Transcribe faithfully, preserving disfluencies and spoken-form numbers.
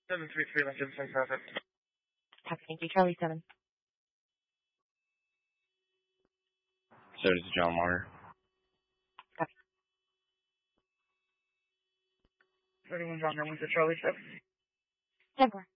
seven three three Lincoln, same traffic. Copy, thank you. Charlie seven. So this is John Marner. Copy. thirty-one John Winter, Charlie seven. ten four.